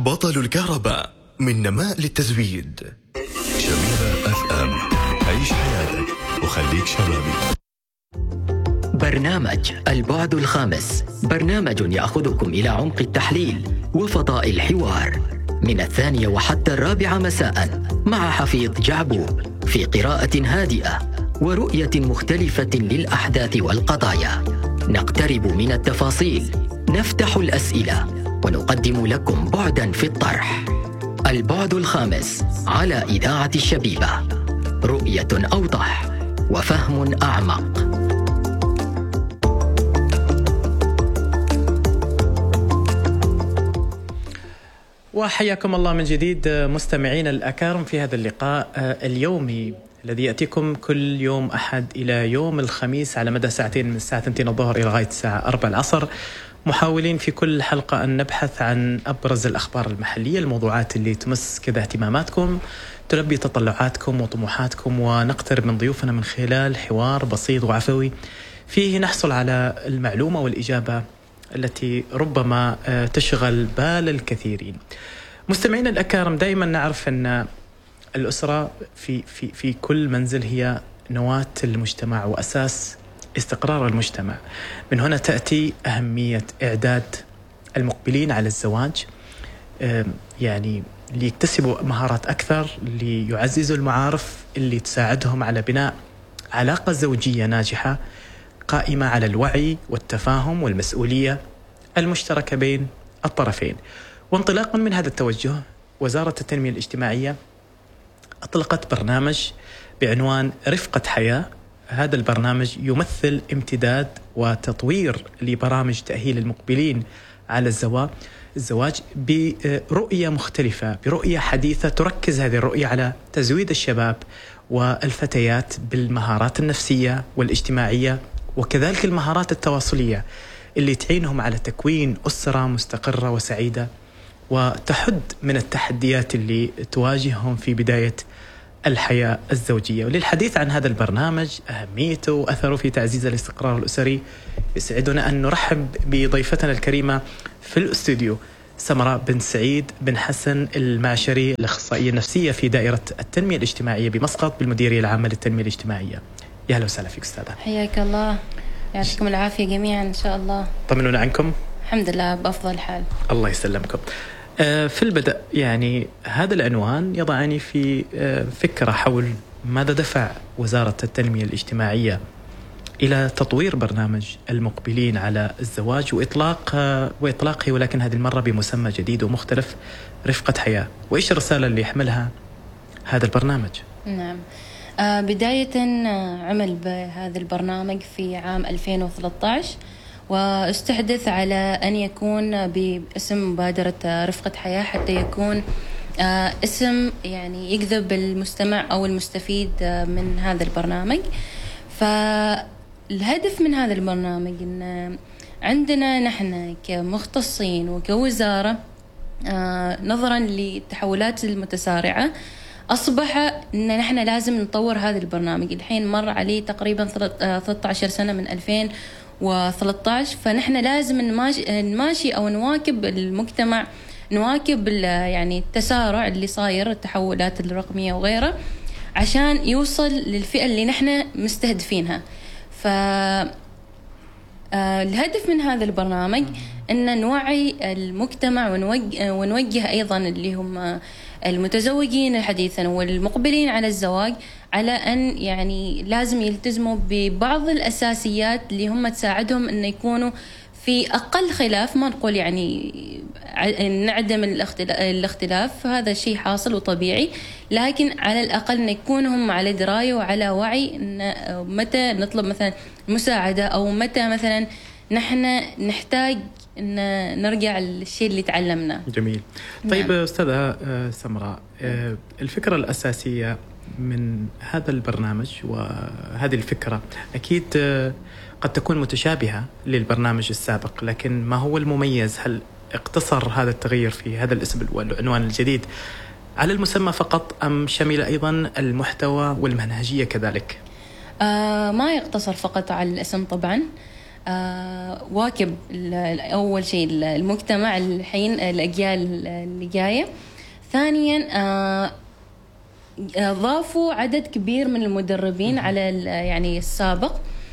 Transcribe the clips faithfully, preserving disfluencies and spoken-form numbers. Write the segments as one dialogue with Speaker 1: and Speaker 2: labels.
Speaker 1: بطل الكهرباء من نماء للتزويد. شبيبة اف ام، عيش حياتك وخليك شبابي.
Speaker 2: برنامج البعد الخامس، برنامج يأخذكم إلى عمق التحليل وفضاء الحوار من الثانية وحتى الرابعة مساء مع حفيظ جعبوب في قراءة هادئة ورؤية مختلفة للأحداث والقضايا. نقترب من التفاصيل، نفتح الأسئلة ونقدم لكم بعدا في الطرح. البعد الخامس على إذاعة الشبيبة، رؤية أوضح وفهم أعمق.
Speaker 3: وحياكم الله من جديد مستمعين الأكارم في هذا اللقاء اليومي الذي يأتيكم كل يوم أحد إلى يوم الخميس على مدى ساعتين من الساعة اثنتين الظهر إلى لغاية الساعة أربعة العصر، محاولين في كل حلقة أن نبحث عن أبرز الأخبار المحلية، الموضوعات اللي تمس كذا اهتماماتكم، تلبي تطلعاتكم وطموحاتكم، ونقترب من ضيوفنا من خلال حوار بسيط وعفوي فيه نحصل على المعلومة والإجابة التي ربما تشغل بال الكثيرين. مستمعين الأكارم، دائما نعرف أن الأسرة في في في كل منزل هي نواة المجتمع وأساس استقرار المجتمع. من هنا تأتي أهمية إعداد المقبلين على الزواج، يعني ليكتسبوا مهارات أكثر، ليعززوا المعارف اللي تساعدهم على بناء علاقة زوجية ناجحة قائمة على الوعي والتفاهم والمسؤولية المشتركة بين الطرفين. وانطلاقا من هذا التوجه، وزارة التنمية الاجتماعية أطلقت برنامج بعنوان رفقة حياة. هذا البرنامج يمثل امتداد وتطوير لبرامج تأهيل المقبلين على الزواج برؤية مختلفة، برؤية حديثة تركز هذه الرؤية على تزويد الشباب والفتيات بالمهارات النفسية والاجتماعية وكذلك المهارات التواصلية اللي تعينهم على تكوين أسرة مستقرة وسعيدة وتحد من التحديات اللي تواجههم في بداية الحياة الزوجية. وللحديث عن هذا البرنامج، أهميته وأثره في تعزيز الاستقرار الأسري، يسعدنا أن نرحب بضيفتنا الكريمة في الأستوديو سمراء بن سعيد بن حسن المعشري، الأخصائية النفسية في دائرة التنمية الاجتماعية بمسقط بالمديرية العامة للتنمية الاجتماعية. يا أهلا وسهلا فيك أستاذة.
Speaker 4: حياك الله، يعطيكم العافية جميعا إن شاء الله.
Speaker 3: طمنونا عنكم.
Speaker 4: الحمد لله بأفضل حال.
Speaker 3: الله يسلمكم. في البدء يعني هذا العنوان يضعني في فكرة حول ماذا دفع وزارة التنمية الاجتماعية إلى تطوير برنامج المقبلين على الزواج وإطلاق وإطلاقه، ولكن هذه المرة بمسمى جديد ومختلف، رفقة حياة. وإيش الرسالة اللي يحملها هذا البرنامج؟
Speaker 4: نعم، آه بداية عمل بهذا البرنامج في عام ألفين وثلاثة عشر، واستحدث على أن يكون باسم مبادرة رفقة حياة حتى يكون آه اسم يعني يجذب المستمع أو المستفيد آه من هذا البرنامج. فالهدف من هذا البرنامج أن عندنا نحن كمختصين وكوزارة آه نظرا للتحولات المتسارعة أصبح أن نحن لازم نطور هذا البرنامج. الحين مر عليه تقريبا ثلاثة عشر سنة من ألفين وثلاثة عشر، فنحن لازم نماشي أو نواكب المجتمع، نواكب يعني التسارع اللي صاير، التحولات الرقمية وغيرها، عشان يوصل للفئة اللي نحن مستهدفينها. فالهدف من هذا البرنامج أن نوعي المجتمع ونوجه, ونوجه أيضا اللي هم المتزوجين حديثا والمقبلين على الزواج على أن يعني لازم يلتزموا ببعض الأساسيات اللي هم تساعدهم أن يكونوا في أقل خلاف. ما نقول يعني نعدم الاختلاف، هذا شيء حاصل وطبيعي، لكن على الأقل أن يكونوا هم على دراية وعلى وعي أن متى نطلب مثلا مساعدة أو متى مثلا نحن نحتاج إن نرجع للشيء اللي تعلمناه.
Speaker 3: جميل. طيب نعم. أستاذة سمراء، الفكرة الأساسية من هذا البرنامج وهذه الفكرة أكيد قد تكون متشابهة للبرنامج السابق، لكن ما هو المميز؟ هل اقتصر هذا التغيير في هذا الاسم والعنوان الجديد على المسمى فقط أم شمل أيضا المحتوى والمنهجية كذلك؟
Speaker 4: آه ما يقتصر فقط على الاسم طبعا. آه واكب أول شيء المجتمع الحين الأجيال اللي جاية. ثانيا آه ضافوا عدد كبير من المدربين على يعني السابق،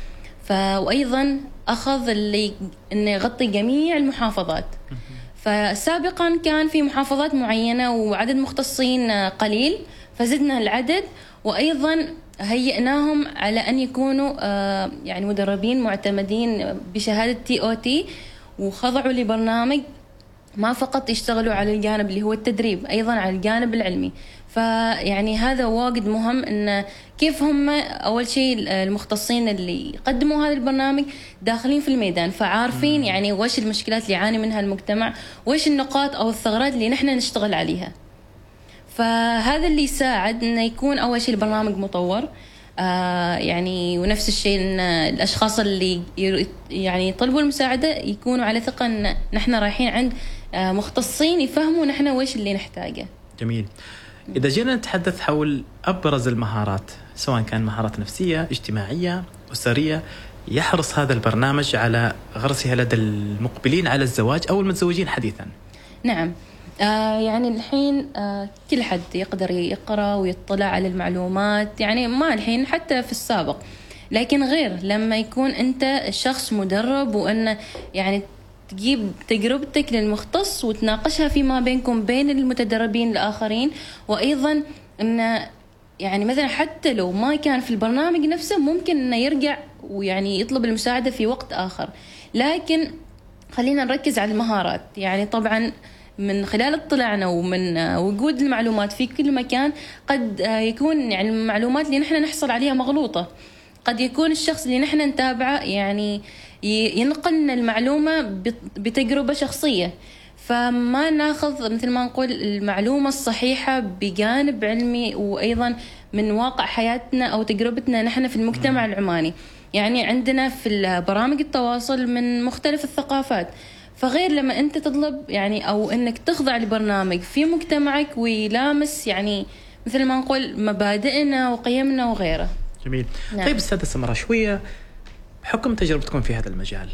Speaker 4: وأيضا أخذ اللي إنه يغطي جميع المحافظات. فسابقا كان في محافظات معينة وعدد مختصين قليل، فزدنا العدد وأيضا هيئناهم على أن يكونوا يعني مدربين معتمدين بشهادة تي أو تي، وخضعوا لبرنامج ما فقط يشتغلوا على الجانب اللي هو التدريب، أيضا على الجانب العلمي. فيعني هذا واجد مهم، إن كيف هم أول شيء المختصين اللي قدموا هذا البرنامج داخلين في الميدان، فعارفين يعني وش المشكلات اللي يعاني منها المجتمع، وش النقاط أو الثغرات اللي نحن نشتغل عليها. فهذا اللي يساعد إنه يكون أول شيء البرنامج مطور، آه يعني ونفس الشيء إن الأشخاص اللي يعني يطلبوا المساعدة يكونوا على ثقة إن نحن رايحين عند آه مختصين يفهموا نحن وش اللي نحتاجه.
Speaker 3: جميل. إذا جينا نتحدث حول أبرز المهارات، سواء كان مهارات نفسية، اجتماعية، أسرية، يحرص هذا البرنامج على غرسها لدى المقبلين على الزواج أو المتزوجين حديثا.
Speaker 4: نعم. آه يعني الحين آه كل حد يقدر يقرأ ويطلع على المعلومات، يعني ما الحين حتى في السابق، لكن غير لما يكون أنت شخص مدرب، وأن يعني تجيب تجربتك للمختص وتناقشها فيما بينكم بين المتدربين الآخرين. وأيضا أن يعني مثلا حتى لو ما كان في البرنامج نفسه ممكن أنه يرجع ويعني يطلب المساعدة في وقت آخر. لكن خلينا نركز على المهارات. يعني طبعا من خلال اطلاعنا ومن وجود المعلومات في كل مكان قد يكون يعني المعلومات اللي نحن نحصل عليها مغلوطة. قد يكون الشخص اللي نحن نتابعه يعني ينقلنا المعلومة بتجربة شخصية، فما ناخذ مثل ما نقول المعلومة الصحيحة بجانب علمي، وأيضا من واقع حياتنا أو تجربتنا نحن في المجتمع العماني. يعني عندنا في برامج التواصل من مختلف الثقافات، فغير لما أنت تطلب يعني أو أنك تخضع لبرنامج في مجتمعك ويلامس يعني مثل ما نقول مبادئنا وقيمنا وغيره.
Speaker 3: جميل. نعم. طيب أستاذة سمرة، شوية بحكم تجربتكم في هذا المجال،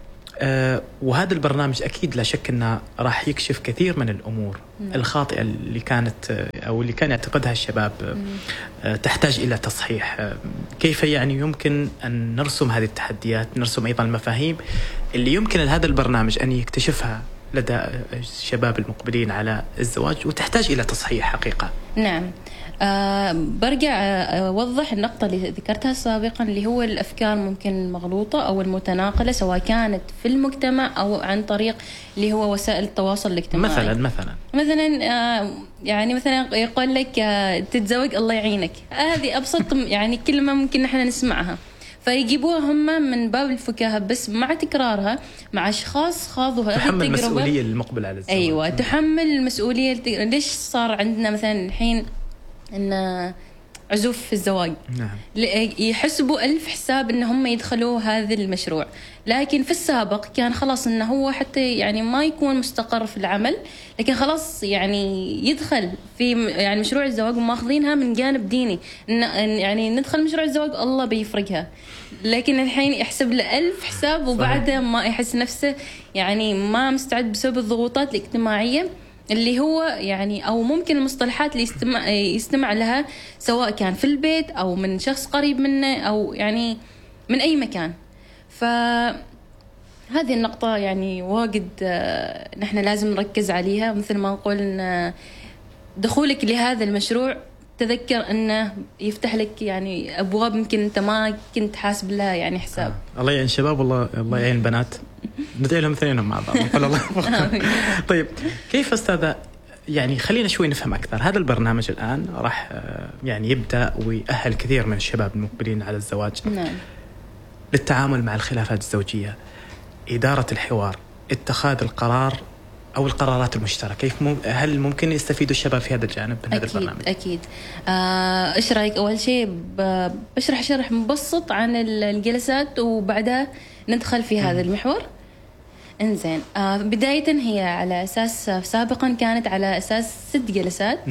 Speaker 3: أه وهذا البرنامج أكيد لا شك أنه راح يكشف كثير من الأمور مم. الخاطئة اللي كانت أو اللي كان يعتقدها الشباب أه تحتاج إلى تصحيح. أه كيف يعني يمكن أن نرسم هذه التحديات، نرسم أيضا المفاهيم اللي يمكن هذا البرنامج أن يكتشفها لدى الشباب المقبلين على الزواج وتحتاج إلى تصحيح حقيقة.
Speaker 4: نعم. أه برجع أوضح النقطة اللي ذكرتها سابقا، اللي هو الأفكار ممكن المغلوطة أو المتناقلة، سواء كانت في المجتمع أو عن طريق اللي هو وسائل التواصل الاجتماعي.
Speaker 3: مثلا مثلا
Speaker 4: مثلا أه يعني مثلا يقول لك أه تتزوج الله يعينك، هذه أبسط يعني كلمة ممكن نحن نسمعها، فيجيبوها هم من باب الفكاهة، بس مع تكرارها مع أشخاص خاضوا هذه التجربة.
Speaker 3: تحمل المسؤولية المقبل على الزواج.
Speaker 4: أيوة، تحمل المسؤولية. ليش صار عندنا مثلا الحين إن عزوف في الزواج؟
Speaker 3: نعم.
Speaker 4: يحسبوا ألف حساب إن هم يدخلوا هذا المشروع، لكن في السابق كان خلاص إنه هو حتى يعني ما يكون مستقر في العمل، لكن خلاص يعني يدخل في يعني مشروع الزواج وماخذينها من جانب ديني، إن يعني ندخل مشروع الزواج الله بيفرقها. لكن الحين يحسب له ألف حساب وبعده ما يحس نفسه يعني ما مستعد بسبب الضغوطات الاجتماعية اللي هو يعني أو ممكن المصطلحات اللي يستمع, يستمع لها سواء كان في البيت أو من شخص قريب منه أو يعني من أي مكان. فهذه النقطة يعني واجد نحن لازم نركز عليها. مثل ما نقول إن دخولك لهذا المشروع تذكر أنه يفتح لك يعني أبواب يمكن أنت ما كنت حاسب لها يعني حساب.
Speaker 3: آه. الله يعين شباب والله الله يعين بنات، ندعي لهم اثنينهم مع بعض. الله. طيب كيف أستاذة، يعني خلينا شوي نفهم أكثر. هذا البرنامج الآن راح يعني يبدأ ويأهل كثير من الشباب المقبلين على الزواج
Speaker 4: نعم.
Speaker 3: للتعامل مع الخلافات الزوجية، إدارة الحوار، اتخاذ القرار أو القرارات المشتركة. كيف مم... هل ممكن يستفيدوا الشباب في هذا الجانب من هذا البرنامج؟
Speaker 4: أكيد. آه، إيش رأيك؟ أول شيء ب... بشرح شرح مبسط عن الجلسات وبعدها ندخل في هذا المحور. إنزين. آه، بداية هي على أساس سابقا كانت على أساس ست جلسات.
Speaker 3: نعم.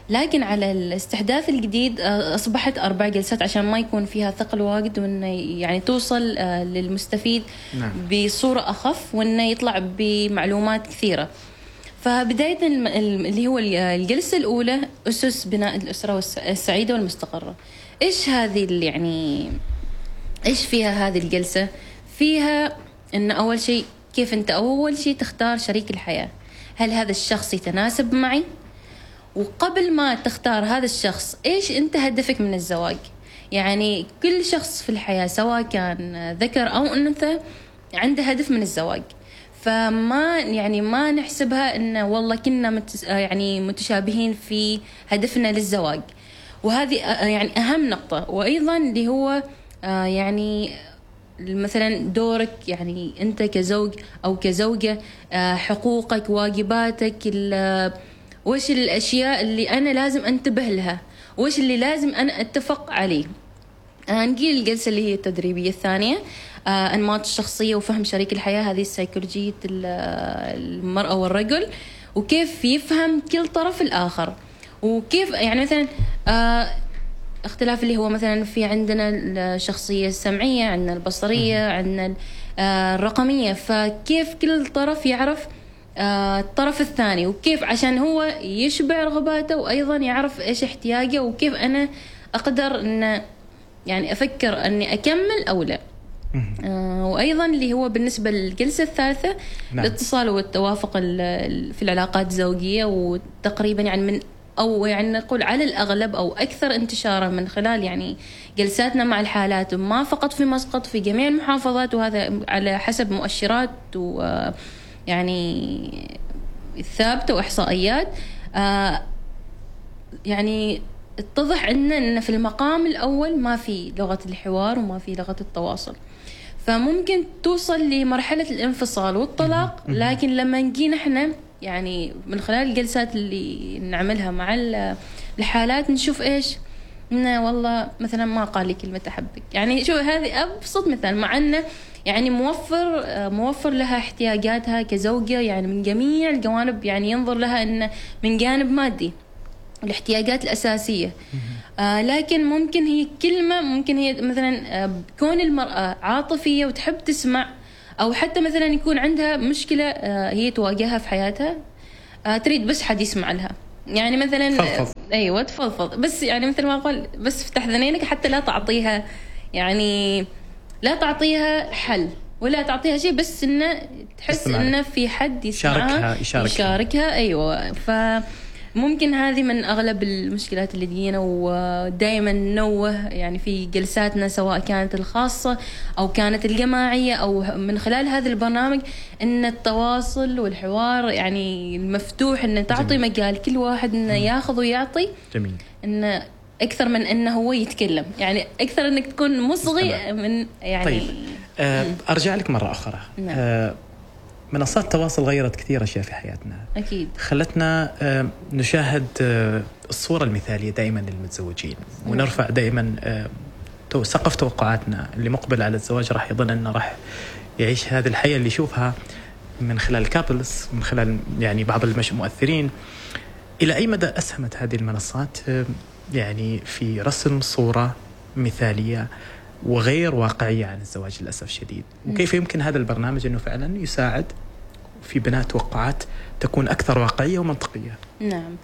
Speaker 4: لكن على الاستحداث الجديد أصبحت أربع جلسات عشان ما يكون فيها ثقل واجد، وإنه يعني توصل للمستفيد نعم. بصورة أخف، وإنه يطلع بمعلومات كثيرة. فبداية اللي هو الجلسة الأولى أسس بناء الأسرة السعيدة والمستقرة. إيش هذه اللي يعني إيش فيها هذه الجلسة؟ فيها إن أول شيء كيف أنت أول شيء تختار شريك الحياة، هل هذا الشخص يتناسب معي؟ وقبل ما تختار هذا الشخص إيش أنت هدفك من الزواج؟ يعني كل شخص في الحياة سواء كان ذكر أو أنثى عنده هدف من الزواج، فما يعني ما نحسبها إن والله كنا مت يعني متشابهين في هدفنا للزواج. وهذه يعني أهم نقطة. وأيضا اللي هو يعني مثلا دورك، يعني أنت كزوج أو كزوجة، حقوقك واجباتك، وإيش الأشياء اللي أنا لازم أنتبه لها، وإيش اللي لازم أنا أتفق عليه. نجي الجلسة اللي هي التدريبية الثانية، أنماط الشخصية وفهم شريك الحياة، هذه السيكولوجية المرأة والرجل، وكيف يفهم كل طرف الآخر، وكيف يعني مثلا اختلاف اللي هو مثلا في عندنا الشخصية السمعية، عندنا البصرية، عندنا الرقمية، فكيف كل طرف يعرف الطرف الثاني، وكيف عشان هو يشبع رغباته، وأيضا يعرف إيش احتياجه، وكيف أنا أقدر أن يعني أفكر أني أكمل أو لا. آه وأيضا اللي هو بالنسبة للجلسة الثالثة نعم. الاتصال والتوافق في العلاقات الزوجية، وتقريبا يعني من أو يعني نقول على الأغلب أو أكثر انتشارا من خلال يعني جلساتنا مع الحالات، ما فقط في مسقط، في جميع المحافظات، وهذا على حسب مؤشرات ويعني ثابتة وإحصائيات. آه يعني اتضح عندنا أن في المقام الأول ما في لغة الحوار وما في لغة التواصل، فممكن توصل لمرحلة الانفصال والطلاق. لكن لما نجينا احنا يعني من خلال الجلسات اللي نعملها مع الحالات نشوف ايش، انه والله مثلا ما قال لي كلمة احبك، يعني شو هذه ابسط مثال، مع انه يعني موفر موفر لها احتياجاتها كزوجة يعني من جميع الجوانب، يعني ينظر لها انه من جانب مادي الاحتياجات الأساسية. آه لكن ممكن هي كلمة، ممكن هي مثلا آه كون المرأة عاطفية وتحب تسمع، أو حتى مثلا يكون عندها مشكلة آه هي تواجهها في حياتها، آه تريد بس حد يسمع لها، يعني مثلا
Speaker 3: فضفض.
Speaker 4: أيوة تفضفض، بس يعني مثل ما أقول بس افتح ذنينك، حتى لا تعطيها يعني لا تعطيها حل ولا تعطيها شيء، بس إنه تحس إنه في حد يسمعها
Speaker 3: يشاركها,
Speaker 4: يشاركها. أيوة. ف ممكن هذه من أغلب المشكلات اللي تجينا، ودائما ننوه يعني في جلساتنا سواء كانت الخاصة أو كانت الجماعية أو من خلال هذا البرنامج، إن التواصل والحوار يعني المفتوح، إن تعطي جميل. مجال كل واحد إنه ياخذ ويعطي.
Speaker 3: جميل.
Speaker 4: إن أكثر من إنه هو يتكلم، يعني أكثر إنك تكون مصغي من يعني.
Speaker 3: طيب أه أرجع لك مرة أخرى. نعم. أه منصات التواصل غيرت كثير أشياء في حياتنا،
Speaker 4: أكيد
Speaker 3: خلتنا نشاهد الصورة المثالية دائما للمتزوجين، ونرفع دائما سقف توقعاتنا. اللي مقبل على الزواج راح يظن أنه راح يعيش هذه الحياة اللي يشوفها من خلال الكابلز، من خلال يعني بعض المؤثرين. إلى أي مدى أسهمت هذه المنصات يعني في رسم صورة مثالية وغير واقعية عن الزواج للأسف الشديد؟ وكيف يمكن هذا البرنامج أنه فعلا يساعد في بناء توقعات تكون أكثر واقعية ومنطقية؟
Speaker 4: نعم.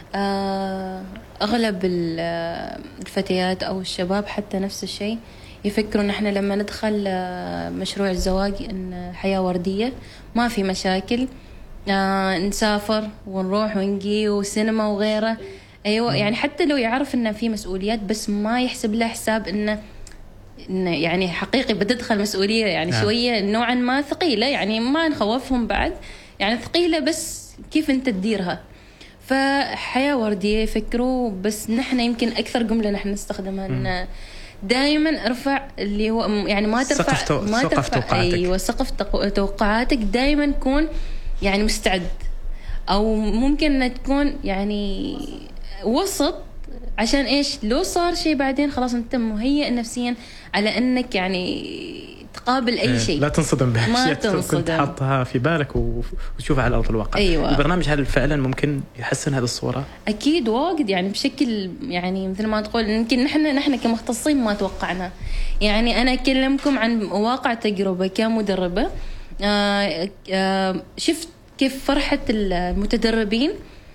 Speaker 4: أغلب الفتيات أو الشباب حتى نفس الشيء، يفكروا نحن لما ندخل مشروع الزواج إن حياة وردية، ما في مشاكل، نسافر ونروح ونجي وسينما وغيره. أيوة. يعني حتى لو يعرف إن في مسؤوليات، بس ما يحسب له حساب إنه يعني حقيقي بتدخل مسؤولية يعني نعم. شوية نوعا ما ثقيلة، يعني ما نخوفهم بعد، يعني ثقيلة بس كيف أنت تديرها. فحياة وردية يفكروا، بس نحن يمكن أكثر جملة نحن نستخدمها إن دائما ارفع اللي هو يعني ما ترفع
Speaker 3: سقف تو...
Speaker 4: ما
Speaker 3: سقف
Speaker 4: ترفع
Speaker 3: توقعاتك.
Speaker 4: أيوة سقف توقعاتك، دائما كون يعني مستعد، أو ممكن أن تكون يعني وسط، عشان إيش لو صار شيء بعدين خلاص أنت مهيئ نفسيا على أنك يعني تقابل أي شيء.
Speaker 3: لا تنصدم بأشياء كنت حاطها في بالك وتشوفها على أرض الواقع.
Speaker 4: أيوة.
Speaker 3: البرنامج هل فعلا ممكن يحسن هذه الصورة؟
Speaker 4: أكيد واجد يعني بشكل يعني مثل ما تقول يمكن نحن نحن كمختصين ما توقعنا. يعني أنا أكلمكم عن واقع تجربة كمدربة. آه آه شفت كيف فرحة المتدربين،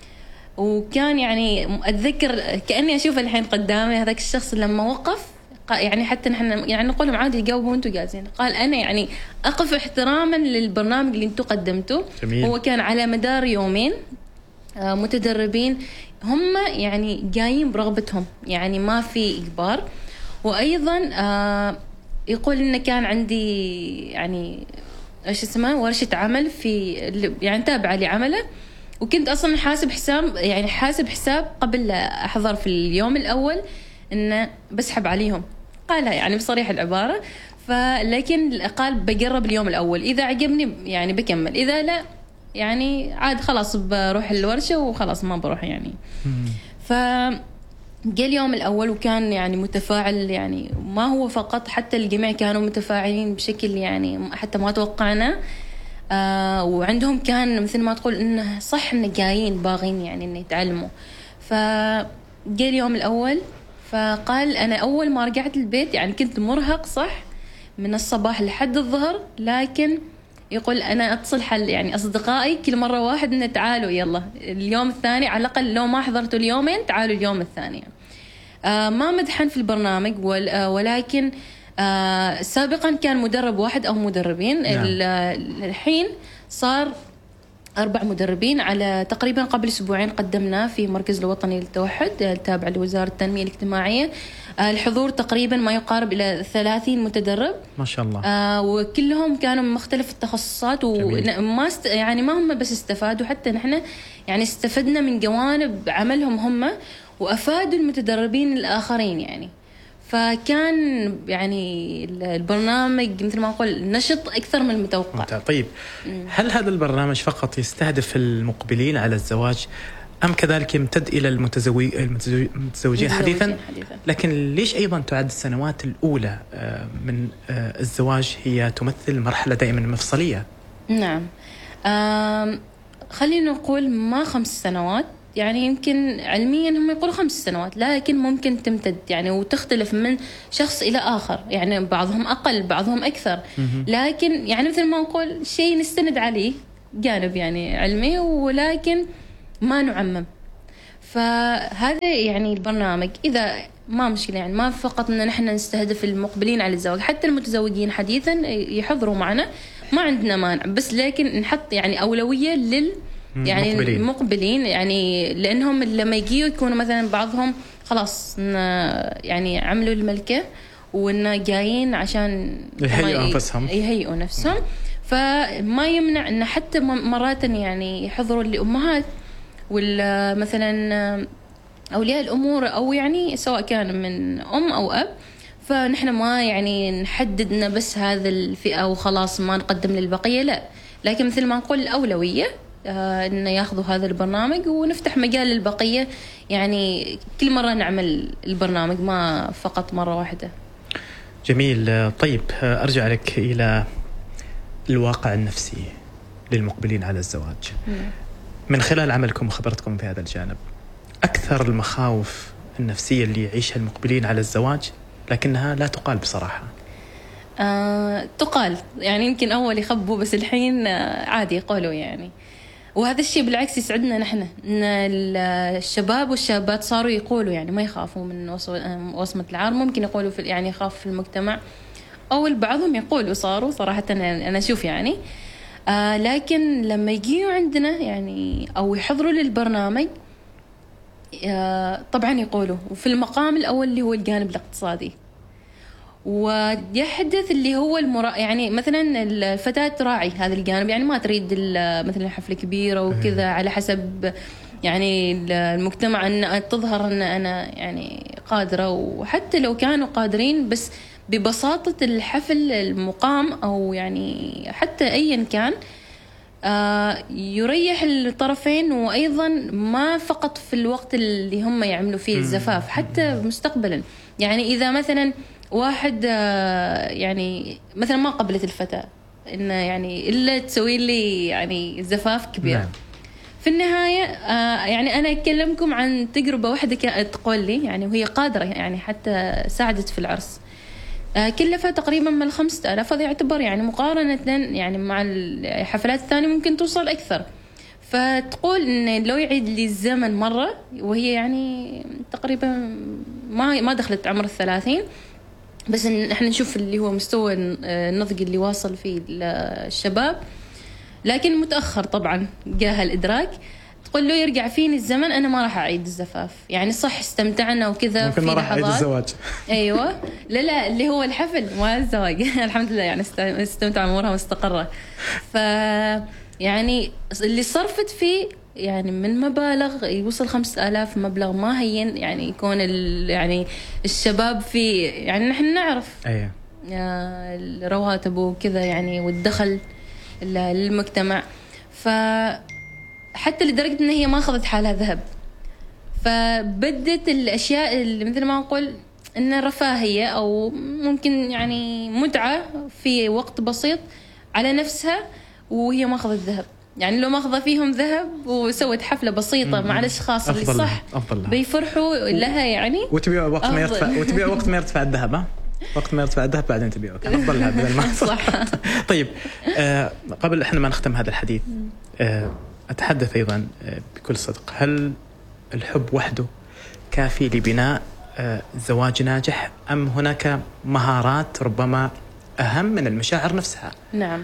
Speaker 4: وكان يعني أتذكر كأني أشوف الحين قدامي هذاك الشخص لما وقف، يعني حتى نحن يعني نقول عادي جاوبوا وانتم جالسين، قال أنا يعني أقف احتراما للبرنامج اللي انتم قدمتوه. هو كان على مدار يومين آه متدربين هم يعني جايين برغبتهم، يعني ما في إجبار. وأيضا آه يقول إن كان عندي يعني ايش اسمه ورشة عمل في يعني تابعة لعمله، وكنت اصلا حاسب حساب يعني حاسب حساب قبل لا احضر في اليوم الاول انه بسحب عليهم، قالها يعني بصريح العبارة. فلكن قال بجرب اليوم الاول، اذا عجبني يعني بكمل، اذا لا يعني عاد خلاص بروح الورشة وخلاص ما بروح يعني. ف جاء اليوم الأول وكان يعني متفاعل، يعني ما هو فقط حتى الجميع كانوا متفاعلين بشكل يعني حتى ما توقعنا. آه وعندهم كان مثل ما تقول إنه صح إنه جايين باغين يعني إنه يتعلموا. فجاء اليوم الأول فقال أنا أول ما رجعت البيت يعني كنت مرهق صح من الصباح لحد الظهر، لكن يقول أنا أتصل حل يعني أصدقائي كل مرة واحد إنه تعالوا يلا اليوم الثاني على الأقل، لو ما حضرتوا اليومين تعالوا اليوم الثاني. آه ما مدحن في البرنامج ولكن آه سابقا كان مدرب واحد أو مدربين. نعم. الحين صار أربع مدربين، على تقريبا قبل أسبوعين قدمناه في مركز الوطني للتوحد التابع لوزارة التنمية الاجتماعية. آه الحضور تقريبا ما يقارب إلى ثلاثين متدرب
Speaker 3: ما شاء الله.
Speaker 4: آه وكلهم كانوا من مختلف التخصصات، وما است يعني ما هم بس استفادوا، حتى نحن يعني استفدنا من جوانب عملهم هم وأفادوا المتدربين الآخرين يعني. فكان يعني البرنامج مثل ما أقول نشط أكثر من المتوقع.
Speaker 3: طيب هل هذا البرنامج فقط يستهدف المقبلين على الزواج أم كذلك يمتد إلى المتزوج المتزوجين حديثا؟ حديثا لكن ليش أيضا تعد السنوات الأولى من الزواج هي تمثل مرحلة دائما مفصلية؟
Speaker 4: نعم خلينا نقول ما خمس سنوات، يعني يمكن علميا هم يقولوا خمس سنوات، لكن ممكن تمتد يعني وتختلف من شخص إلى آخر، يعني بعضهم أقل بعضهم أكثر. لكن يعني مثل ما نقول شيء نستند عليه جانب يعني علمي، ولكن ما نعمم. فهذا يعني البرنامج إذا ما مشكلة يعني ما فقط إن نحن نستهدف المقبلين على الزواج، حتى المتزوجين حديثا يحضروا معنا ما عندنا مانع، بس لكن نحط يعني أولوية لل يعني مقبلين. المقبلين يعني لأنهم لما يجيوا يكونوا مثلا بعضهم خلاص يعني عملوا الملكة وإن جايين عشان
Speaker 3: يهيئوا نفسهم
Speaker 4: يهيئوا نفسهم فما يمنع إن حتى مرات يعني يحضروا الأمهات ولا مثلا أولياء الأمور أو يعني سواء كان من أم أو أب. فنحن ما يعني نحددنا بس هذا الفئة وخلاص ما نقدم للبقية، لا، لكن مثل ما نقول الأولوية آه إن يأخذوا هذا البرنامج ونفتح مجال للبقية، يعني كل مرة نعمل البرنامج ما فقط مرة واحدة.
Speaker 3: جميل. طيب أرجع لك إلى الواقع النفسي للمقبلين على الزواج. م. من خلال عملكم وخبرتكم في هذا الجانب، أكثر المخاوف النفسية اللي يعيشها المقبلين على الزواج لكنها لا تقال بصراحة.
Speaker 4: آه، تقال يعني يمكن أول يخبوا بس الحين آه، عادي يقولوا يعني، وهذا الشيء بالعكس يسعدنا نحن إن الشباب والشابات صاروا يقولوا يعني ما يخافوا من وصمة العار. ممكن يقولوا في يعني يخاف في المجتمع أو بعضهم يقولوا صاروا صراحة أنا أشوف يعني آه لكن لما يجيوا عندنا يعني أو يحضروا للبرنامج آه طبعا يقولوا، وفي المقام الأول اللي هو الجانب الاقتصادي، ويحدث اللي هو المرا يعني مثلا الفتاة تراعي هذا الجانب، يعني ما تريد مثلا حفلة كبيرة وكذا على حسب يعني المجتمع أن تظهر أن أنا يعني قادرة، وحتى لو كانوا قادرين بس ببساطة الحفل المقام أو يعني حتى أيا كان آه يريح الطرفين، وأيضا ما فقط في الوقت اللي هم يعملوا فيه الزفاف، حتى مستقبلا. يعني إذا مثلا واحد يعني مثلا ما قبلت الفتاة إنه يعني إلا تسوي لي يعني زفاف كبير. نعم. في النهاية يعني أنا أكلمكم عن تجربة واحدة كانت تقول لي يعني وهي قادرة يعني حتى ساعدت في العرس، كلفها تقريبا من الخمسة آلاف، هذا يعتبر يعني مقارنة يعني مع الحفلات الثانية ممكن توصل أكثر. فتقول إن لو يعيد لي الزمن مرة، وهي يعني تقريبا ما ما دخلت عمر الثلاثين، بس إن إحنا نشوف اللي هو مستوى النضج اللي واصل فيه الشباب، لكن متأخر طبعا جاها الإدراك. تقول له يرجع فيني الزمن أنا ما راح أعيد الزفاف، يعني صح استمتعنا وكذا في
Speaker 3: لحظات، ممكن ما راح أعيد الزواج.
Speaker 4: أيوة لا لا اللي هو الحفل ما الزواج. الحمد لله يعني استمتع أمورها مستقرة. ف يعني اللي صرفت فيه يعني من مبالغ يوصل خمسة آلاف، مبلغ ما هين يعني يكون يعني الشباب فيه يعني نحن نعرف
Speaker 3: أيه.
Speaker 4: الرواتب وكذا يعني والدخل للمجتمع، فحتى لدرجة إن هي ما أخذت حالها ذهب. فبدت الأشياء اللي مثل ما أقول إن رفاهية أو ممكن يعني متعة في وقت بسيط على نفسها، وهي ما أخذت ذهب. يعني لو ما أخذ فيهم ذهب وسوت حفلة بسيطة مع الأشخاص اللي صح بيفرحوا لها يعني،
Speaker 3: وتبيع وقت ما يرتفع وتبيع وقت ما يرتفع الذهب، ها وقت ما يرتفع الذهب بعدين تبيعه، كان أفضل لها بدل ما
Speaker 4: صح.
Speaker 3: طيب آه قبل إحنا ما نختم هذا الحديث، آه أتحدث أيضا آه بكل صدق، هل الحب وحده كافي لبناء آه زواج ناجح، أم هناك مهارات ربما أهم من المشاعر نفسها؟
Speaker 4: نعم.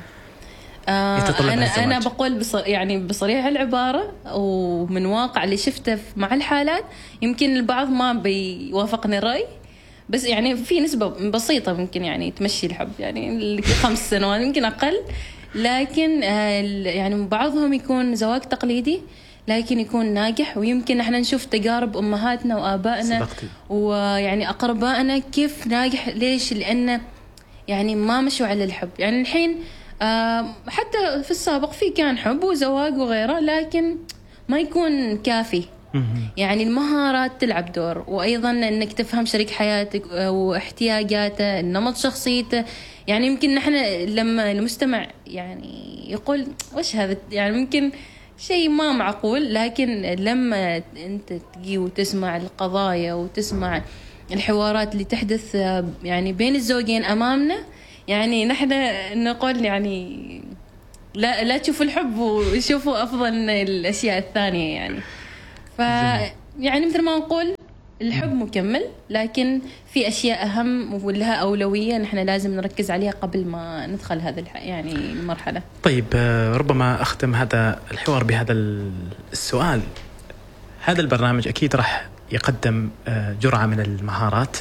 Speaker 4: آه أنا أنا بقول بص يعني بصريح العبارة ومن واقع اللي شفته مع الحالات، يمكن البعض ما بيوافقني الرأي، بس يعني في نسبة بسيطة ممكن يعني تمشي الحب يعني خمس سنوات يمكن أقل، لكن آه يعني بعضهم يكون زواج تقليدي لكن يكون ناجح. ويمكن احنا نشوف تجارب أمهاتنا وآبائنا ويعني أقربائنا كيف ناجح. ليش؟ لأن يعني ما مشوا على الحب. يعني الحين آه حتى في السابق في كان حب وزواج وغيره، لكن ما يكون كافي. يعني المهارات تلعب دور، وأيضا أنك تفهم شريك حياتك واحتياجاته، نمط شخصيته. يعني يمكن نحن لما المستمع يعني يقول وش هذا، يعني ممكن شيء ما معقول، لكن لما أنت تجي وتسمع القضايا وتسمع الحوارات اللي تحدث يعني بين الزوجين أمامنا، يعني نحن نقول يعني لا لا تشوفوا الحب وشوفوا أفضل الأشياء الثانية. يعني ف يعني مثل ما نقول الحب مكمل، لكن في أشياء أهم ولها أولوية نحن لازم نركز عليها قبل ما ندخل هذا يعني المرحلة.
Speaker 3: طيب ربما أختم هذا الحوار بهذا السؤال. هذا البرنامج أكيد راح يقدم جرعة من المهارات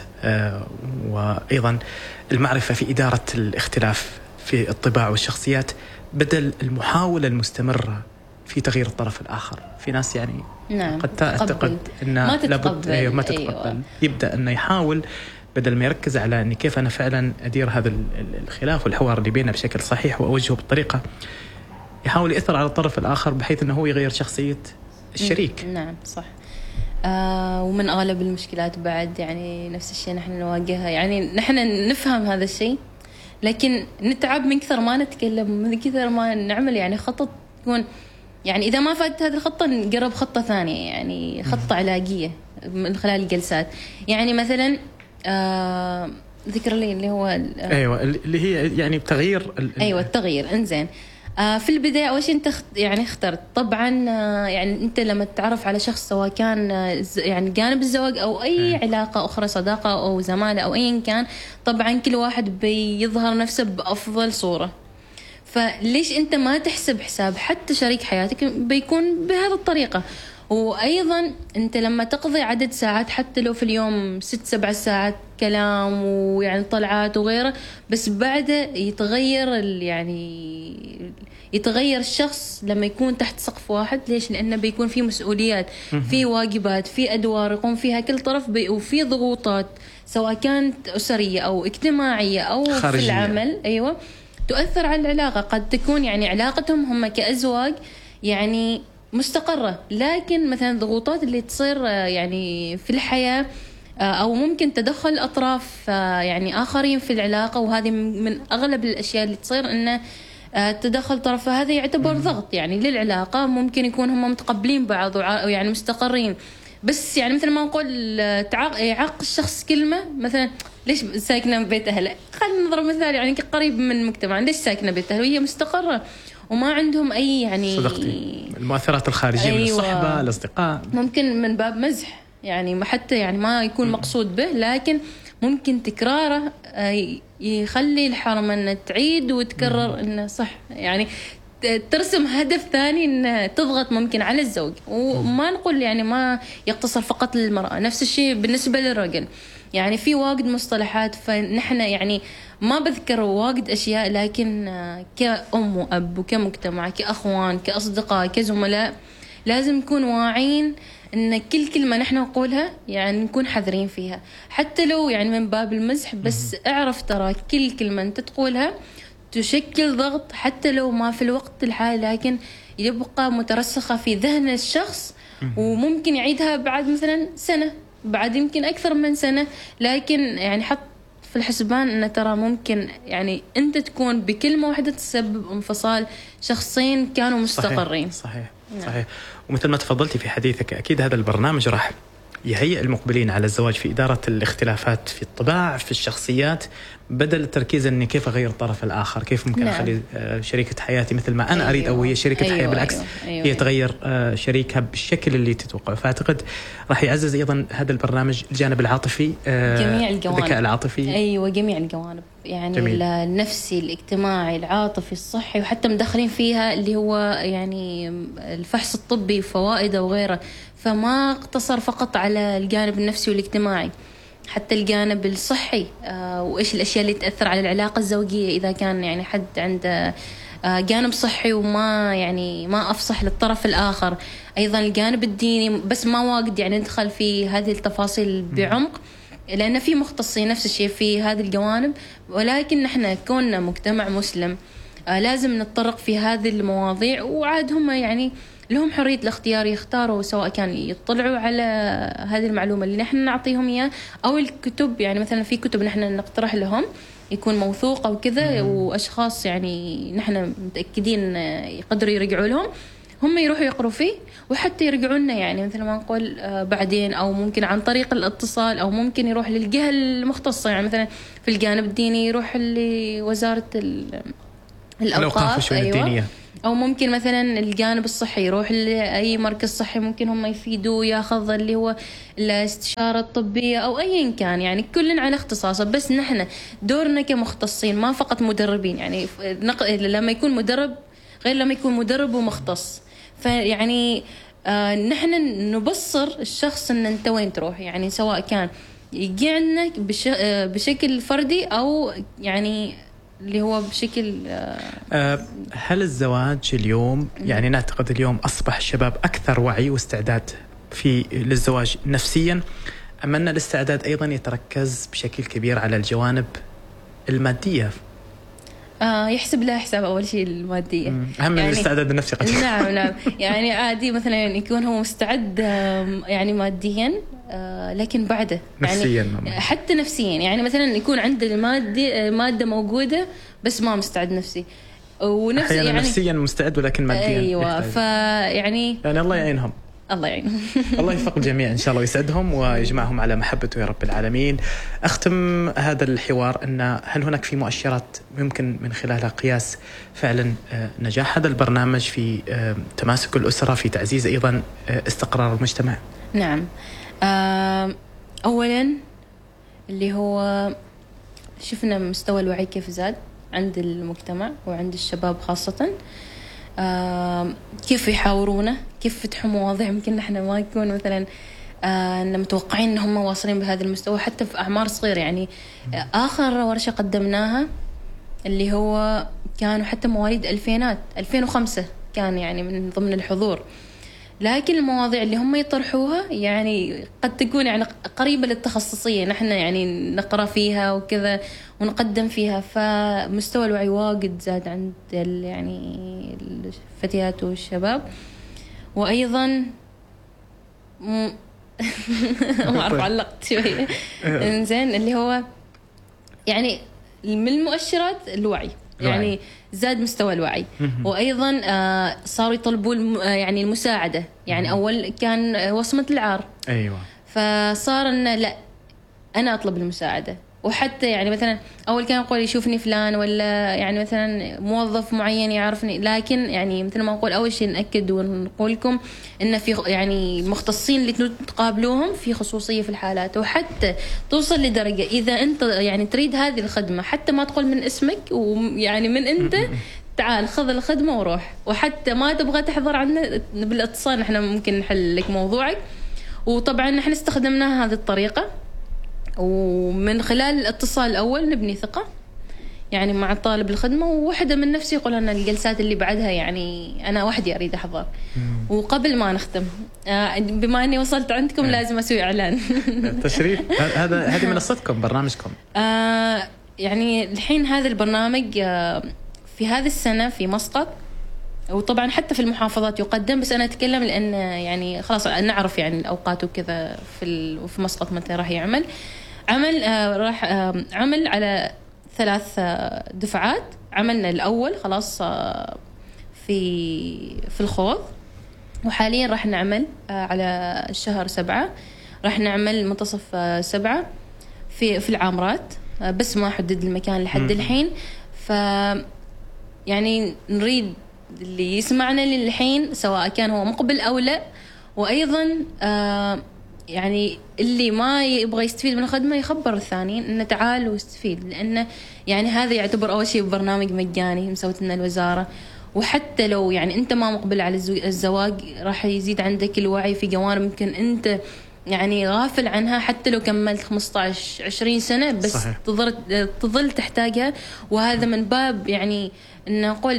Speaker 3: وأيضا المعرفة في إدارة الاختلاف في الطباع والشخصيات، بدل المحاولة المستمرة في تغيير الطرف الآخر. في ناس يعني
Speaker 4: نعم
Speaker 3: قد تعتقد أنه
Speaker 4: ما تتقبل,
Speaker 3: أيوة ما تتقبل. أيوة. يبدأ أنه يحاول بدل ما يركز على أن كيف أنا فعلا أدير هذا الخلاف والحوار اللي بيننا بشكل صحيح وأوجهه بالطريقة، يحاول يأثر على الطرف الآخر بحيث أنه هو يغير شخصية الشريك.
Speaker 4: نعم صح. آه ومن أغلب المشكلات بعد يعني نفس الشيء نحن نواجهها. يعني نحن نفهم هذا الشيء، لكن نتعب من كثر ما نتكلم، من كثر ما نعمل يعني خطط تكون يعني إذا ما فاتت هذه الخطة نقرب خطة ثانية، يعني خطة علاجية من خلال الجلسات. يعني مثلا آه ذكر لي اللي هو
Speaker 3: آه أيوة اللي هي يعني تغيير
Speaker 4: أيوة التغيير. إنزين آه في البداية أول شيء أنت يعني اخترت طبعا آه يعني أنت لما تتعرف على شخص سواء كان آه يعني جانب الزواج أو أي علاقة أخرى، صداقة أو زمالة أو أي كان، طبعا كل واحد بيظهر نفسه بأفضل صورة. فليش أنت ما تحسب حساب حتى شريك حياتك بيكون بهذه الطريقة؟ وأيضا أنت لما تقضي عدد ساعات حتى لو في اليوم ست سبع ساعات كلام ويعني طلعات وغيره، بس بعده يتغير يعني يتغير الشخص لما يكون تحت سقف واحد. ليش؟ لأنه بيكون في مسؤوليات، في واجبات، في أدوار يقوم فيها كل طرف، وفي ضغوطات سواء كانت أسرية أو اجتماعية أو خارجية في العمل. أيوة تؤثر على العلاقة. قد تكون يعني علاقتهم هم كأزواج يعني مستقرة، لكن مثلا ضغوطات اللي تصير يعني في الحياة أو ممكن تدخل أطراف يعني آخرين في العلاقة، وهذه من أغلب الأشياء اللي تصير إنه تدخل طرف، هذا يعتبر ضغط يعني للعلاقة. ممكن يكون هم متقبلين بعض ويعني مستقرين، بس يعني مثل ما نقول يعق الشخص كلمة، مثلا ليش ساكنة ببيت أهلها، خلينا نضرب مثال يعني قريب من المجتمع، ليش ساكنة ببيت أهلها وهي مستقرة وما عندهم أي يعني
Speaker 3: صدقتي المؤثرات الخارجية أيوة. من الصحبة الأصدقاء
Speaker 4: ممكن من باب مزح يعني حتى يعني ما يكون مقصود به، لكن ممكن تكراره يخلي الحرمة أن تعيد وتكرر أنه صح، يعني ترسم هدف ثاني أن تضغط ممكن على الزوج. وما نقول يعني ما يقتصر فقط للمرأة، نفس الشيء بالنسبة للرجل. يعني في واجد مصطلحات، فنحن يعني ما بذكر واجد أشياء، لكن كأم وأب وكمجتمع كأخوان كأصدقاء كزملاء لازم نكون واعين إن كل كلمة نحن نقولها يعني نكون حذرين فيها، حتى لو يعني من باب المزح، بس اعرف ترى كل كلمة أنت تقولها تشكل ضغط حتى لو ما في الوقت الحالي، لكن يبقى مترسخة في ذهن الشخص، وممكن يعيدها بعد مثلا سنة، بعد يمكن أكثر من سنة. لكن يعني حط في الحسبان أن ترى ممكن يعني أنت تكون بكلمة واحدة تسبب انفصال شخصين كانوا مستقرين.
Speaker 3: صحيح صحيح, نعم. صحيح. ومثل ما تفضلتي في حديثك، أكيد هذا البرنامج راح يهيئ المقبلين على الزواج في إدارة الاختلافات في الطباع في الشخصيات، بدل التركيز أني كيف أغير الطرف الآخر، كيف ممكن
Speaker 4: نعم.
Speaker 3: أخلي شريكة حياتي مثل ما أنا أيوة. أريد، أو هي شريكة أيوة. حياة بالعكس أيوة. أيوة. هي تغير شريكها بالشكل اللي تتوقع. فأعتقد راح يعزز أيضا هذا البرنامج الجانب العاطفي،
Speaker 4: جميع الجوانب،
Speaker 3: الذكاء العاطفي،
Speaker 4: أيوة جميع الجوانب، يعني جميل. النفسي الاجتماعي العاطفي الصحي، وحتى مدخلين فيها اللي هو يعني الفحص الطبي وفوائده وغيره. فما اقتصر فقط على الجانب النفسي والاجتماعي، حتى الجانب الصحي، آه وإيش الأشياء اللي تأثر على العلاقة الزوجية إذا كان يعني حد عنده آه جانب صحي وما يعني ما أفصح للطرف الآخر. أيضا الجانب الديني، بس ما واجد يعني ندخل في هذه التفاصيل بعمق، لأن في مختصين نفس الشيء في هذه الجوانب، ولكن نحن كوننا مجتمع مسلم آه لازم نتطرق في هذه المواضيع، وعاد هم يعني لهم حرية الاختيار، يختاروا سواء كان يطلعوا على هذه المعلومة اللي نحن نعطيهم إياه، أو الكتب. يعني مثلا في كتب نحن نقترح لهم يكون موثوقة وكذا، وأشخاص يعني نحن متأكدين يقدروا يرجعوا لهم، هم يروحوا يقروا فيه، وحتى يرجعوا لنا يعني مثل ما نقول بعدين، أو ممكن عن طريق الاتصال، أو ممكن يروح للجهة المختصة. يعني مثلا في الجانب الديني يروح لوزارة الأوقاف
Speaker 3: والشؤون الدينية،
Speaker 4: أو ممكن مثلا الجانب الصحي يروح لأي مركز صحي، ممكن هم يفيدوا ياخذ اللي هو الاستشارة الطبية أو أي كان، يعني كلنا على اختصاصه. بس نحن دورنا كمختصين ما فقط مدربين، يعني لما يكون مدرب غير لما يكون مدرب ومختص. فيعني آه نحن نبصر الشخص أن أنت وين تروح، يعني سواء كان يجي عندنا بش بشكل فردي أو يعني اللي هو بشكل
Speaker 3: أه هل الزواج اليوم يعني نعتقد اليوم أصبح الشباب أكثر وعي واستعداد في للزواج نفسيا، أم أن الاستعداد أيضا يتركز بشكل كبير على الجوانب المادية؟
Speaker 4: آه يحسب لها حساب أول شيء المادية،
Speaker 3: أهم يعني من الاستعداد النفسي قد.
Speaker 4: نعم نعم يعني عادي مثلا يعني يكون هو مستعد يعني ماديا، آه لكن بعده
Speaker 3: نفسيا
Speaker 4: يعني حتى نفسيا، يعني مثلا يكون عنده المادة مادة موجودة بس ما مستعد نفسي، ونفس
Speaker 3: يعني
Speaker 4: نفسيا
Speaker 3: مستعد ولكن ماديا
Speaker 4: أيوة. فيعني
Speaker 3: يعني الله يعينهم
Speaker 4: الله يعينهم
Speaker 3: الله يوفق الجميع إن شاء الله ويسعدهم ويجمعهم على محبته يا رب العالمين. أختم هذا الحوار أن هل هناك في مؤشرات ممكن من خلالها قياس فعلا نجاح هذا البرنامج في تماسك الأسرة، في تعزيز أيضا استقرار المجتمع؟
Speaker 4: نعم، أولا اللي هو شفنا مستوى الوعي كيف زاد عند المجتمع وعند الشباب خاصة، آه كيف يحاورونا، كيف فتحوا مواضيع يمكن نحن ما يكون مثلا آه متوقعين إن هم واصلين بهذا المستوى حتى في أعمار صغيرة. يعني آه آخر ورشة قدمناها اللي هو كانوا حتى مواليد ألفينات ألفين وخمسة كان يعني من ضمن الحضور، لكن المواضيع اللي هم يطرحوها يعني قد تكون يعني قريبة للتخصصية نحن يعني نقرأ فيها وكذا ونقدم فيها. فمستوى الوعي واجد زاد عند يعني الفتيات والشباب. وأيضا ما أعرف علقت شوية. إنزين اللي هو يعني من المؤشرات الوعي، يعني زاد مستوى الوعي، وأيضا صاروا يطلبوا يعني المساعدة. يعني أول كان وصمة العار،
Speaker 3: أيوة،
Speaker 4: فصار إنه لا أنا أطلب المساعدة. وحتى يعني مثلا أول كان يقول يشوفني فلان، ولا يعني مثلا موظف معين يعرفني، لكن يعني مثل ما نقول أول شيء نأكد ونقول لكم إن في يعني مختصين اللي تقابلوهم في خصوصية في الحالات. وحتى توصل لدرجة إذا أنت يعني تريد هذه الخدمة حتى ما تقول من اسمك ويعني من أنت، تعال خذ الخدمة وروح. وحتى ما تبغى تحضر عنا بالاتصال نحن ممكن نحل لك موضوعك. وطبعا نحن استخدمنا هذه الطريقة، ومن خلال الاتصال الأول نبني ثقة يعني مع طالب الخدمة. وواحدة من نفسي يقول أنا الجلسات اللي بعدها يعني أنا وحدي أريد أحضر. وقبل ما نختم بما أني وصلت عندكم لازم أسوي إعلان.
Speaker 3: تشريف. هذا هذه منصتكم، برنامجكم.
Speaker 4: آه يعني الحين هذا البرنامج آه في هذه السنة في مسقط، وطبعا حتى في المحافظات يقدم، بس أنا أتكلم لأن يعني خلاص نعرف يعني الأوقات وكذا في في مسقط متى راح يعمل. عمل آه راح آه عمل على ثلاث آه دفعات. عملنا الأول خلاص آه في في الخوض، وحاليا راح نعمل آه على شهر سبعة، راح نعمل منتصف آه سبعة في في العامرات، آه بس ما حدد المكان لحد الحين. ف يعني نريد اللي يسمعنا للحين سواء كان هو مقبل أو لا، وأيضا آه يعني اللي ما يبغى يستفيد من الخدمة يخبر الثانيين إنه تعال واستفيد، لأنه يعني هذا يعتبر أول شيء برنامج مجاني مسوت لنا الوزارة. وحتى لو يعني أنت ما مقبل على الزواج راح يزيد عندك الوعي في جوانب ممكن أنت يعني غافل عنها، حتى لو كملت خمسة عشر عشرين سنة بس صحيح. تظل تظل تحتاجها. وهذا من باب يعني إن نقول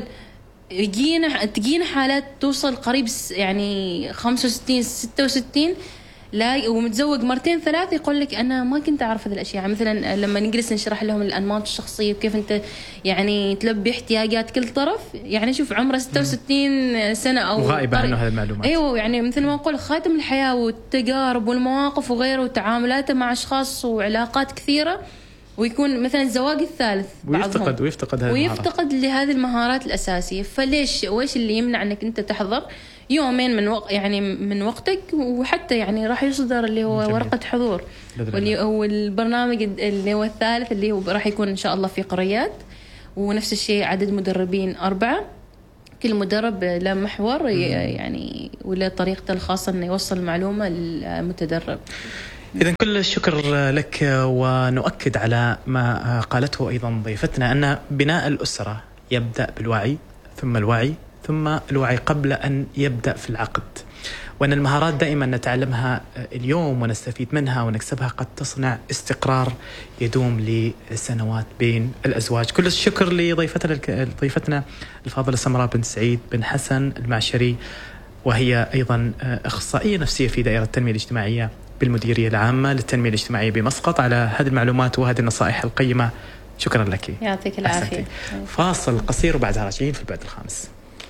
Speaker 4: يجينا تجينا حالات توصل قريب يعني خمسة وستين ستة وستين لا ومتزوج مرتين ثلاث يقول لك أنا ما كنت أعرف هذه الأشياء. يعني مثلا لما نجلس نشرح لهم الأنماط الشخصية وكيف أنت يعني تلبي احتياجات كل طرف، يعني شوف عمره ستة وستين سنة أو
Speaker 3: غائب عنه هذه المعلومات.
Speaker 4: أيوة يعني مثل ما نقول خاتم الحياة والتجارب والمواقف وغيره وتعاملاته مع أشخاص وعلاقات كثيرة، ويكون مثلا الزواج الثالث
Speaker 3: ويفتقد ويفتقد هذه
Speaker 4: ويفتقد لهذه المهارات الأساسية. فليش وإيش اللي يمنع أنك أنت تحضر يومين من وق... يعني من وقتك، وحتى يعني راح يصدر اللي هو جميل. ورقة حضور. واللي هو البرنامج اللي هو الثالث اللي هو راح يكون إن شاء الله في قريات، ونفس الشيء عدد مدربين أربعة، كل مدرب له محور يعني ولا طريقته الخاصة إنه يوصل المعلومة للمتدرب.
Speaker 3: إذن كل الشكر لك، ونؤكد على ما قالته أيضا ضيفتنا أن بناء الأسرة يبدأ بالوعي، ثم الوعي، ثم الوعي قبل أن يبدأ في العقد، وأن المهارات دائما نتعلمها اليوم ونستفيد منها ونكسبها قد تصنع استقرار يدوم لسنوات بين الأزواج. كل الشكر لضيفتنا ضيفتنا الفاضلة سمراء بنت سعيد بن حسن المعشري، وهي أيضا أخصائية نفسية في دائرة التنمية الاجتماعية بالمديرية العامة للتنمية الاجتماعية بمسقط، على هذه المعلومات وهذه النصائح القيمة. شكرا لك.
Speaker 4: يعطيك العافية.
Speaker 3: فاصل قصير وبعدها راجعين في البعد الخامس.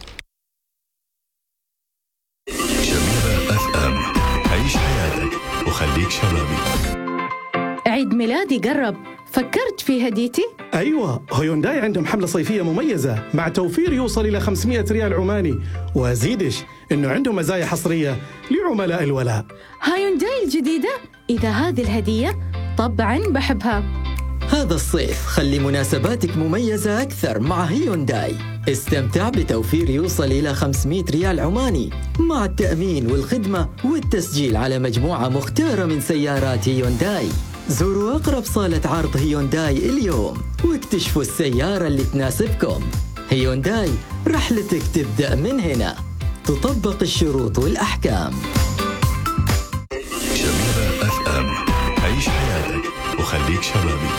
Speaker 1: شبيبة أف أم، عيش حياتك وخليك شبابي.
Speaker 5: عيد ميلادي قرب، فكرت في هديتي؟
Speaker 6: أيوة، هيونداي عندهم حملة صيفية مميزة مع توفير يوصل إلى خمسمائة ريال عماني، وأزيدش إنه عندهم مزايا حصرية لعملاء الولاء.
Speaker 5: هيونداي الجديدة؟ إذا هذه الهدية طبعاً بحبها.
Speaker 2: هذا الصيف خلي مناسباتك مميزة أكثر مع هيونداي. استمتع بتوفير يوصل إلى خمسمائة ريال عماني مع التأمين والخدمة والتسجيل على مجموعة مختارة من سيارات هيونداي. زوروا أقرب صالة عرض هيونداي اليوم واكتشفوا السيارة اللي تناسبكم. هيونداي، رحلتك تبدأ من هنا. تطبق الشروط والأحكام.
Speaker 1: شبيبة أف أم، عيش حياتك وخليك شبابي.